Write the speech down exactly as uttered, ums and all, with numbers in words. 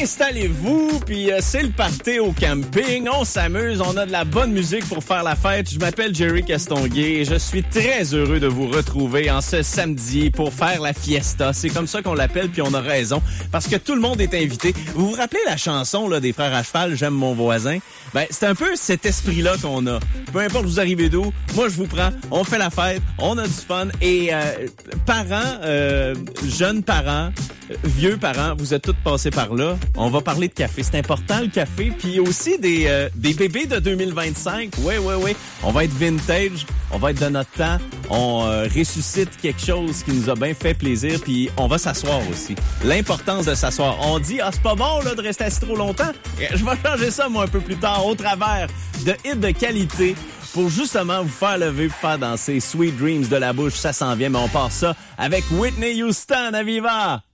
Installez-vous, puis euh, c'est le party au camping. On s'amuse, on a de la bonne musique pour faire la fête. Je m'appelle Jerry Castonguay et je suis très heureux de vous retrouver en ce samedi pour faire la fiesta. C'est comme ça qu'on l'appelle, puis on a raison, parce que tout le monde est invité. Vous vous rappelez la chanson là des Frères à cheval, J'aime mon voisin? Ben, c'est un peu cet esprit-là qu'on a. Peu importe vous arrivez d'où, moi je vous prends, on fait la fête, on a du fun. Et euh, parents, euh, jeunes parents, vieux parents, vous êtes tous passés par là. On va parler de café. C'est important, le café. Puis aussi des, euh, des bébés de deux mille vingt-cinq. Oui, oui, oui. On va être vintage. On va être de notre temps. On euh, ressuscite quelque chose qui nous a bien fait plaisir. Puis on va s'asseoir aussi. L'importance de s'asseoir. On dit, ah, c'est pas bon là de rester assis trop longtemps. Je vais changer ça, moi, un peu plus tard, au travers de hits de qualité pour justement vous faire lever, vous faire danser. Sweet Dreams de la bouche, ça s'en vient. Mais on part ça avec Whitney Houston. À Viva!